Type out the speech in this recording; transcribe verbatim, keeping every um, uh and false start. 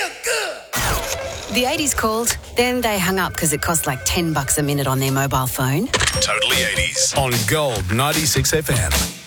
feel good. The eighties called, then they hung up because it cost like ten bucks a minute on their mobile phone. Totally eighties on Gold ninety-six F M.